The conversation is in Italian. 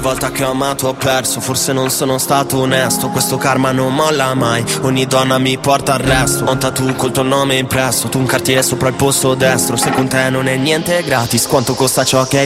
volta che ho amato ho perso, forse non sono stato onesto. Questo karma non molla mai, ogni donna mi porta al resto. Ho un tattoo col tuo nome impresso, tu un cartiere sopra il posto destro. Se con te non è niente gratis, quanto costa ciò che hai